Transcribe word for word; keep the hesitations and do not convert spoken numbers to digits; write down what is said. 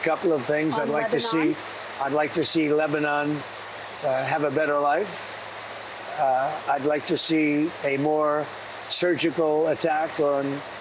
couple of things. On I'd like to Lebanon? see, I'd like to see Lebanon uh, have a better life. Uh, I'd like to see a more surgical attack on